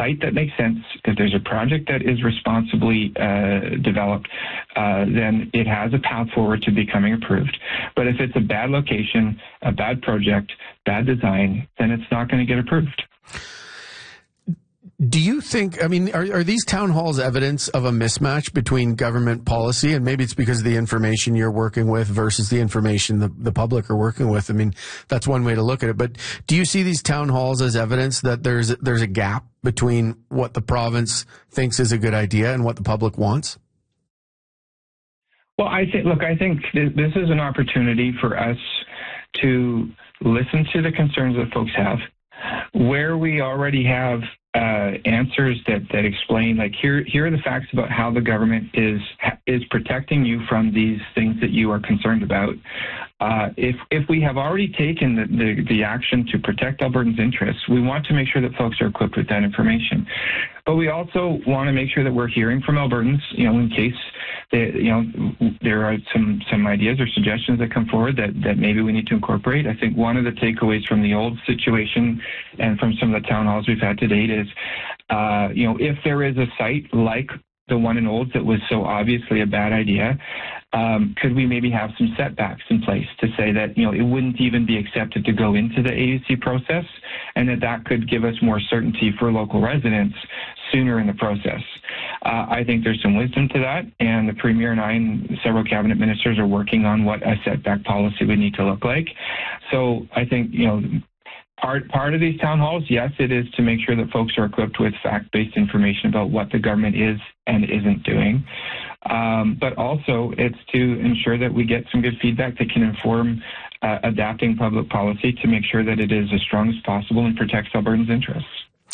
site that makes sense, if there's a project that is responsibly developed, then it has a path forward to becoming approved. But if it's a bad location, a bad project, bad design, then it's not going to get approved. Do you think, I mean, are these town halls evidence of a mismatch between government policy, and maybe it's because of the information you're working with versus the information the public are working with? I mean, that's one way to look at it. But do you see these town halls as evidence that there's a gap between what the province thinks is a good idea and what the public wants? Well, I think this is an opportunity for us to listen to the concerns that folks have, where we already have answers that explain, like, here are the facts about how the government is protecting you from these things that you are concerned about. If we have already taken the action to protect Albertans' interests, we want to make sure that folks are equipped with that information. But we also want to make sure that we're hearing from Albertans, in case there are some ideas or suggestions that come forward that maybe we need to incorporate. I think one of the takeaways from the old situation and from some of the town halls we've had to date is, if there is a site like the one in Olds that was so obviously a bad idea, could we maybe have some setbacks in place to say that, it wouldn't even be accepted to go into the AUC process, and that could give us more certainty for local residents sooner in the process. I think there's some wisdom to that, and the Premier and I and several cabinet ministers are working on what a setback policy would need to look like. So I think, part of these town halls, yes, it is to make sure that folks are equipped with fact-based information about what the government is and isn't doing. But also it's to ensure that we get some good feedback that can inform adapting public policy to make sure that it is as strong as possible and protects Albertans' interests.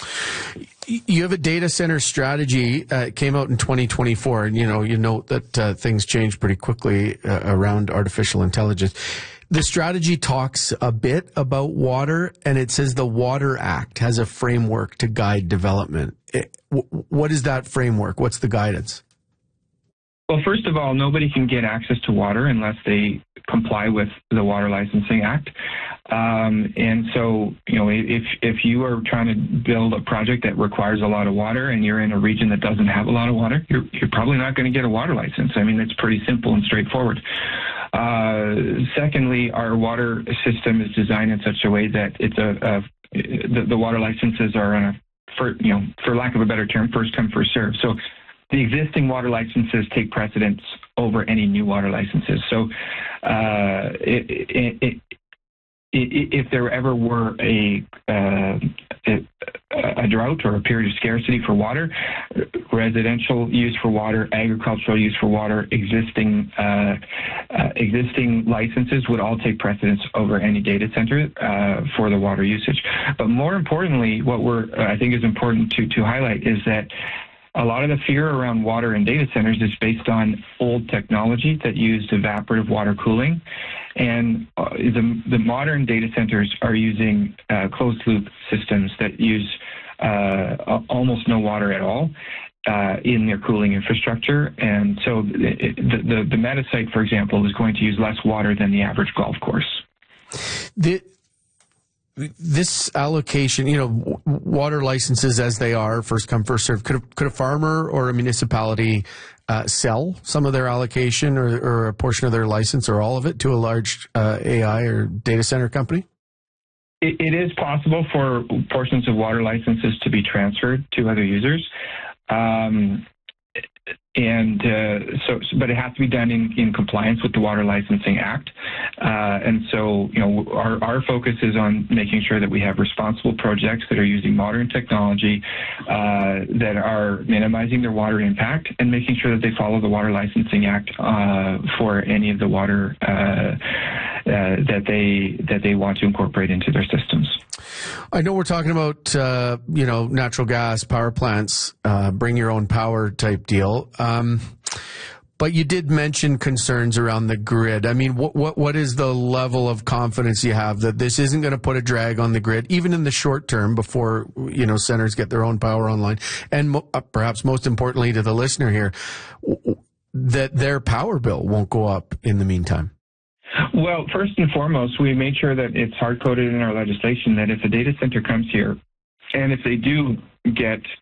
You have a data center strategy. It came out in 2024, and you note that things change pretty quickly around artificial intelligence. The strategy talks a bit about water, and it says the Water Act has a framework to guide development. What is that framework? What's the guidance? Well, first of all, nobody can get access to water unless they comply with the Water Licensing Act. And so, if you are trying to build a project that requires a lot of water and you're in a region that doesn't have a lot of water, you're probably not going to get a water license. I mean, it's pretty simple and straightforward. Secondly, our water system is designed in such a way that it's the water licenses are on for lack of a better term, first come, first serve. So the existing water licenses take precedence over any new water licenses. So if there ever were a drought or a period of scarcity for water, residential use for water, agricultural use for water, existing licenses would all take precedence over any data center for the water usage. But more importantly, what I think is important to highlight is that a lot of the fear around water and data centers is based on old technology that used evaporative water cooling. And the modern data centers are using closed-loop systems that use almost no water at all in their cooling infrastructure. And so the Meta site, for example, is going to use less water than the average golf course. This allocation, water licenses as they are, first come, first serve. Could a farmer or a municipality sell some of their allocation or a portion of their license or all of it to a large AI or data center company? It is possible for portions of water licenses to be transferred to other users. But it has to be done in compliance with the Water Licensing Act. And so, our focus is on making sure that we have responsible projects that are using modern technology, that are minimizing their water impact, and making sure that they follow the Water Licensing Act for any of the water that they want to incorporate into their systems. I know we're talking about, natural gas power plants, bring your own power type deal. But you did mention concerns around the grid. I mean, what is the level of confidence you have that this isn't going to put a drag on the grid, even in the short term before, centers get their own power online? And perhaps most importantly to the listener here, that their power bill won't go up in the meantime. Well, first and foremost, we made sure that it's hard-coded in our legislation that if a data center comes here, and if they do get